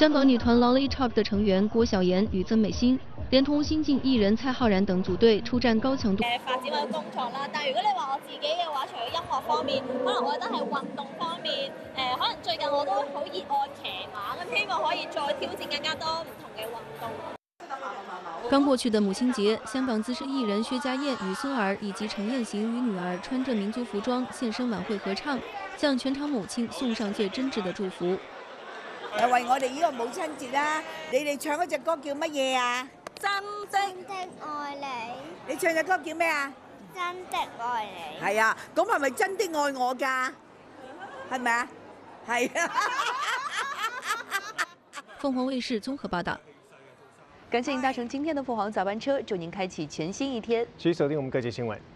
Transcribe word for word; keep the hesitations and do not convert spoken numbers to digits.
香港女团 Lollipop 的成員郭曉妍與曾美欣，連同新晉藝人蔡浩然等組隊出戰高強度。 誒發展我嘅工作啦，但係如果你話我自己嘅話，除咗音樂方面，可能我覺得係運動方面，誒、可能最近我都好熱愛騎馬，咁希望可以再挑戰更加多唔同嘅運動。 剛過去的母親節，香港資深藝人薛家燕與孫兒以及陳燕行與女兒穿着民族服裝現身晚會合唱，向全場母親送上最真摯的祝福。 誒為我哋呢個母親節啦，你哋唱嗰隻歌叫乜嘢啊？ 真真的愛你。 你唱隻歌叫咩啊？ 真的愛你。 係啊，咁係咪真的愛我㗎？係咪啊？係啊。 鳳凰衛視綜合報道。 感謝您搭乘今天的鳳凰早班車，祝您開啟全新一天。 繼續鎖定我們各界新聞。